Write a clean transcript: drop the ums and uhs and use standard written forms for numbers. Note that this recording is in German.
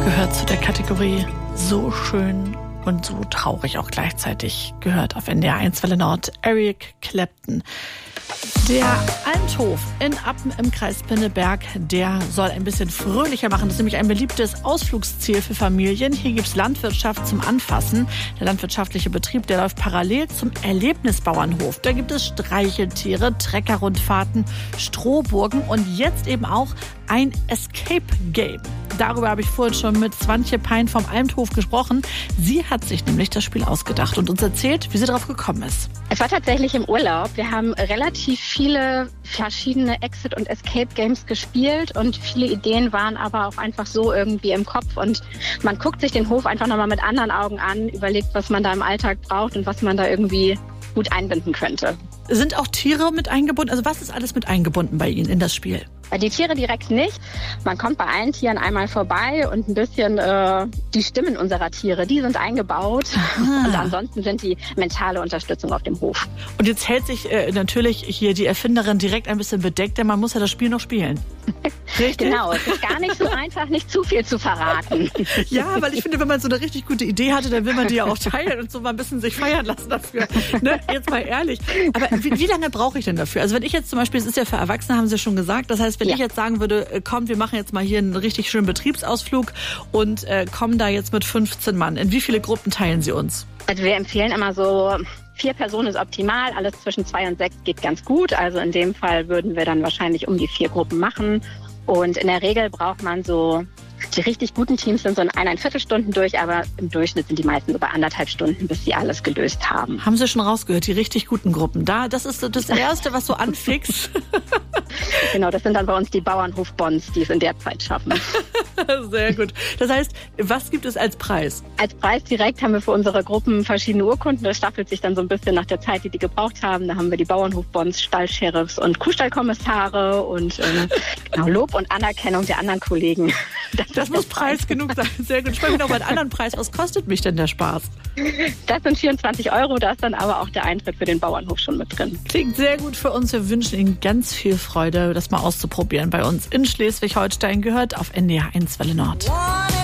gehört zu der Kategorie so schön und so traurig auch gleichzeitig. Gehört auf NDR 1 Welle Nord Eric Clapton. Der Almthof in Appen im Kreis Pinneberg, der soll ein bisschen fröhlicher machen. Das ist nämlich ein beliebtes Ausflugsziel für Familien. Hier gibt's Landwirtschaft zum Anfassen. Der landwirtschaftliche Betrieb, der läuft parallel zum Erlebnisbauernhof. Da gibt es Streicheltiere, Treckerrundfahrten, Strohburgen und jetzt eben auch ein Escape Game. Darüber habe ich vorhin schon mit Swantje Pein vom Almthof gesprochen. Sie hat sich nämlich das Spiel ausgedacht und uns erzählt, wie sie darauf gekommen ist. Es war tatsächlich im Urlaub. Wir haben relativ viele verschiedene Exit- und Escape-Games gespielt und viele Ideen waren aber auch einfach so irgendwie im Kopf. Und man guckt sich den Hof einfach nochmal mit anderen Augen an, überlegt, was man da im Alltag braucht und was man da irgendwie gut einbinden könnte. Sind auch Tiere mit eingebunden? Also was ist alles mit eingebunden bei Ihnen in das Spiel? Bei den Tiere direkt nicht. Man kommt bei allen Tieren einmal vorbei und ein bisschen die Stimmen unserer Tiere, die sind eingebaut. Aha. Und ansonsten sind die mentale Unterstützung auf dem Hof. Und jetzt hält sich natürlich hier die Erfinderin direkt ein bisschen bedeckt, denn man muss ja das Spiel noch spielen. Richtig? Genau, es ist gar nicht so einfach, nicht zu viel zu verraten. Ja, weil ich finde, wenn man so eine richtig gute Idee hatte, dann will man die ja auch teilen und so mal ein bisschen sich feiern lassen dafür. Ne? Jetzt mal ehrlich. Aber wie lange brauche ich denn dafür? Also wenn ich jetzt zum Beispiel, es ist ja für Erwachsene, haben Sie schon gesagt, das heißt, wenn ich jetzt sagen würde, komm, wir machen jetzt mal hier einen richtig schönen Betriebsausflug und kommen da jetzt mit 15 Mann. In wie viele Gruppen teilen Sie uns? Also wir empfehlen immer so 4 Personen ist optimal, alles zwischen 2 und 6 geht ganz gut. Also in dem Fall würden wir dann wahrscheinlich um die 4 Gruppen machen. Und in der Regel braucht man so, die richtig guten Teams sind so in 1,25 Stunden durch, aber im Durchschnitt sind die meisten so bei 1,5 Stunden, bis sie alles gelöst haben. Haben Sie schon rausgehört, die richtig guten Gruppen. Das ist das Erste, was so anfixt. Genau, das sind dann bei uns die Bauernhof-Bonds, die es in der Zeit schaffen. Sehr gut. Das heißt, was gibt es als Preis? Als Preis direkt haben wir für unsere Gruppen verschiedene Urkunden. Das staffelt sich dann so ein bisschen nach der Zeit, die gebraucht haben. Da haben wir die Bauernhof-Bonds, Stallsheriffs und Kuhstallkommissare und genau, Lob und Anerkennung der anderen Kollegen. Das muss Preis genug sein. Sehr gut. Sprechen wir noch mal einen anderen Preis. Was kostet mich denn der Spaß? Das sind 24 €. Da ist dann aber auch der Eintritt für den Bauernhof schon mit drin. Klingt sehr gut für uns. Wir wünschen Ihnen ganz viel Freude, das mal auszuprobieren bei uns in Schleswig-Holstein. Gehört auf NDR 1 Welle Nord.